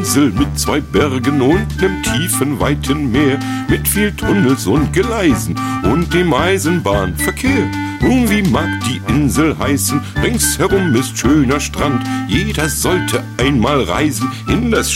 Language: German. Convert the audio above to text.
Insel mit 2 Bergen und nem tiefen, weiten Meer, mit viel Tunnels und Gleisen und dem Eisenbahnverkehr. Und wie mag die Insel heißen? Ringsherum ist schöner Strand. Jeder sollte einmal reisen in das